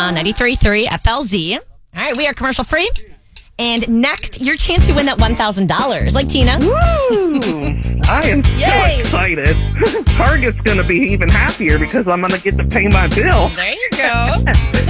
on 93.3 FLZ. All right, we are commercial free. And next, your chance to win that $1,000, like Tina. Woo! I am so excited. Target's going to be even happier because I'm going to get to pay my bill. There you go.